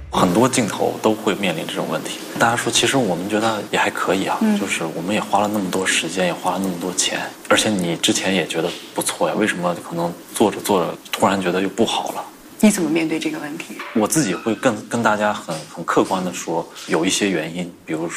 很多镜头都会面临这种问题。大家说，其实我们觉得也还可以啊，就是我们也花了那么多时间，也花了那么多钱，而且你之前也觉得不错呀，为什么可能做着做着突然觉得又不好了？ 你怎么面对这个问题？ 我自己会跟大家很客观的说，有一些原因，比如